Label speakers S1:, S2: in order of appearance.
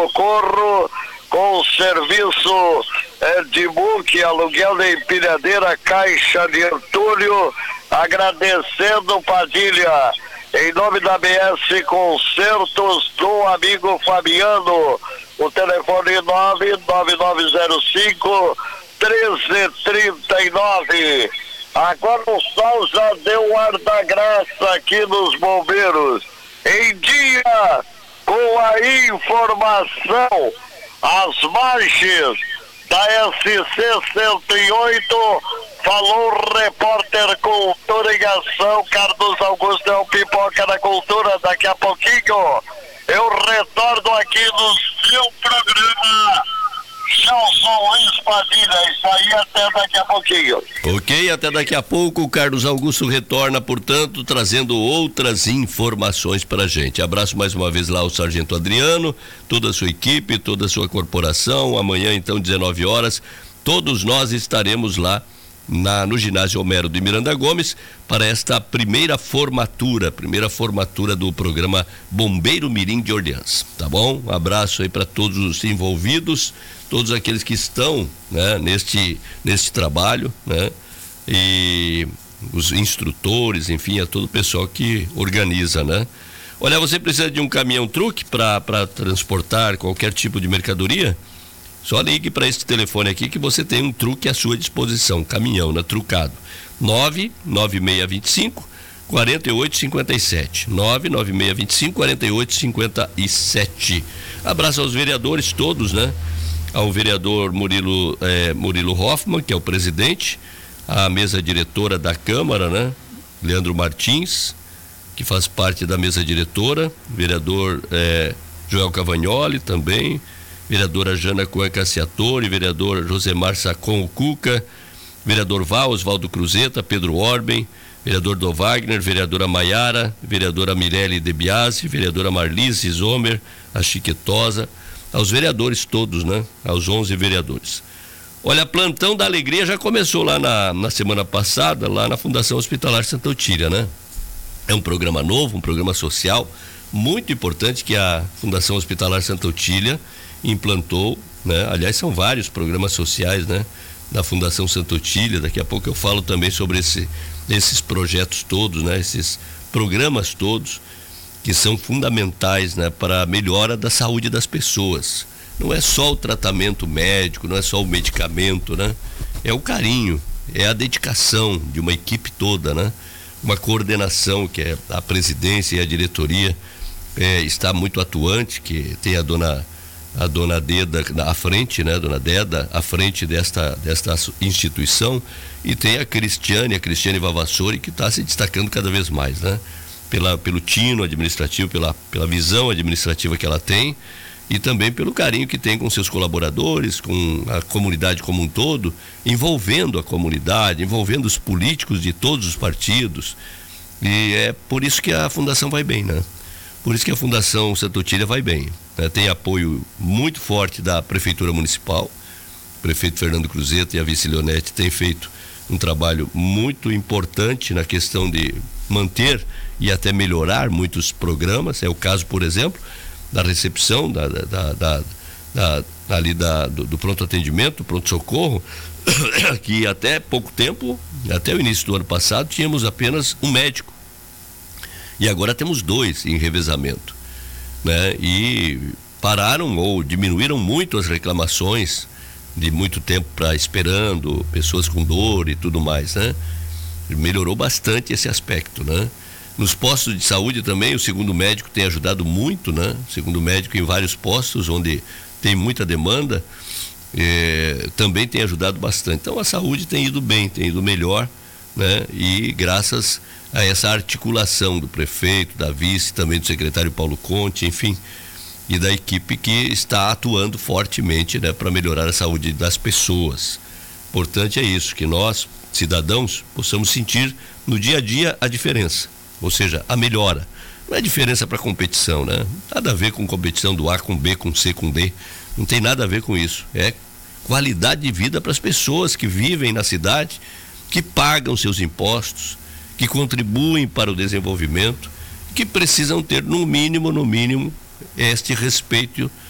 S1: Socorro, com serviço de book, aluguel de empilhadeira, caixa de entulho, agradecendo Padilha, em nome da BS Concertos, do amigo Fabiano, o telefone 99905 1339. Agora o sol já deu o ar da graça aqui nos bombeiros. Em dia com a informação, as margens da SC-108, falou o repórter Cultura em Ação, Carlos Augusto, é o Pipoca da Cultura. Daqui a pouquinho eu retorno aqui no seu programa Gelson Luiz Padilha. Isso aí, até daqui a pouquinho.
S2: Ok, até daqui a pouco. O Carlos Augusto retorna, portanto, trazendo outras informações pra gente. Abraço mais uma vez lá ao Sargento Adriano, toda a sua equipe, toda a sua corporação. Amanhã, então, 19 horas, todos nós estaremos lá no ginásio Homero de Miranda Gomes para esta primeira formatura do programa Bombeiro Mirim de Orleans, tá bom? Um abraço aí para todos os envolvidos, todos aqueles que estão, né, neste trabalho, né? E os instrutores, enfim, a todo o pessoal que organiza, né? Olha, você precisa de um caminhão-truque para transportar qualquer tipo de mercadoria? Só ligue para esse telefone aqui que você tem um truque à sua disposição, caminhão, né? Trucado. 99625 4857. 99625 4857. Abraço aos vereadores todos, né? Ao vereador Murilo Hoffmann, que é o presidente, a mesa diretora da Câmara, né? Leandro Martins, que faz parte da mesa diretora, vereador Joel Cavagnoli também, vereadora Jana Coen Cassiatore, vereador Josemar Sacon Cuca, vereador Oswaldo Cruzeta, Pedro Orben, vereador Do Wagner, vereadora Maiara, vereadora Mirelle De Biasi, vereadora Marlise Zomer, a Chiquetosa, aos vereadores todos, né? Aos 11 vereadores. Olha, Plantão da Alegria já começou lá na semana passada, lá na Fundação Hospitalar Santa Otília, né? É um programa novo, um programa social muito importante que a Fundação Hospitalar Santa Otília implantou, né? Aliás, são vários programas sociais, né? Da Fundação Santa Otília. Daqui a pouco eu falo também sobre esses projetos todos, né? Esses programas todos que são fundamentais, né? Para a melhora da saúde das pessoas. Não é só o tratamento médico, não é só o medicamento, né? É o carinho, é a dedicação de uma equipe toda, né? Uma coordenação que é a presidência e a diretoria está muito atuante, que tem a dona Deda à frente, né? Dona Deda à frente desta instituição, e tem a Cristiane Vavassori, que está se destacando cada vez mais, né? Pelo tino administrativo, pela visão administrativa que ela tem, e também pelo carinho que tem com seus colaboradores, com a comunidade como um todo, envolvendo a comunidade, envolvendo os políticos de todos os partidos. E é por isso que a Fundação vai bem, né? Por isso que a Fundação Santa Otília vai bem, né? Tem apoio muito forte da Prefeitura Municipal. O prefeito Fernando Cruzeta e a vice Leonete têm feito um trabalho muito importante na questão de manter e até melhorar muitos programas. É o caso, por exemplo, da recepção do pronto atendimento, pronto socorro, que até pouco tempo, até o início do ano passado, tínhamos apenas um médico. E agora temos 2 em revezamento, né? E pararam ou diminuíram muito as reclamações de muito tempo esperando, pessoas com dor e tudo mais, né? Melhorou bastante esse aspecto, né? Nos postos de saúde também, o segundo médico tem ajudado muito, né? O segundo médico em vários postos onde tem muita demanda, também tem ajudado bastante. Então a saúde tem ido bem, tem ido melhor, né? E graças a essa articulação do prefeito, da vice, também do secretário Paulo Conte, enfim, e da equipe que está atuando fortemente, né, para melhorar a saúde das pessoas. Importante é isso, que nós, cidadãos, possamos sentir no dia a dia a diferença, ou seja, a melhora. Não é diferença para competição, né? Nada a ver com competição do A com B, com C, com D. Não tem nada a ver com isso. É qualidade de vida para as pessoas que vivem na cidade, que pagam seus impostos, que contribuem para o desenvolvimento, que precisam ter no mínimo este respeito